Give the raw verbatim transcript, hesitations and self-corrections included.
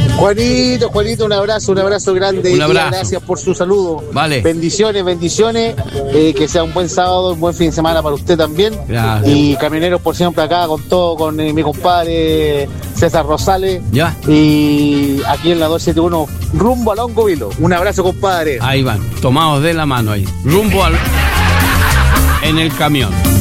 Juanito, Juanito, un abrazo, un abrazo grande. Un abrazo. Y gracias por su saludo. Vale. Bendiciones, bendiciones. Eh, que sea un buen sábado, un buen fin de semana para usted también. Gracias. Y camioneros por siempre acá con todo, con eh, mi compadre César Rosales. Ya. Y aquí en la doscientos setenta y uno, rumbo a Longovilo. Un abrazo, compadre. Ahí van, tomados de la mano ahí. Rumbo al... en el camión.